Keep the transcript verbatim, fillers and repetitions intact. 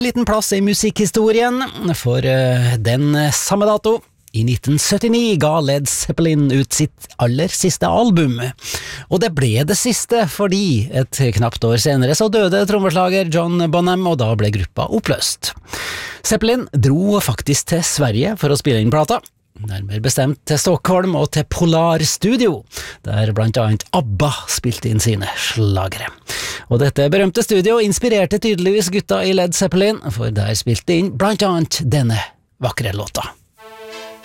Liten plass i musikkhistorien, for uh, den samme dato, i nitten syttini, ga Led Zeppelin ut sitt aller siste album. Og det ble det siste, fordi et knapt år senere så døde trommeslager John Bonham, og da ble gruppa oppløst. Zeppelin dro faktisk til Sverige for å spille inn plata, nærmere bestemt til Stockholm og til Polar Studio, der blant annet ABBA spilte inn sine slagere. Og dette berømte studio inspirerte tydeligvis gutta i Led Zeppelin, for der spilte inn blant annet denne vakre låta.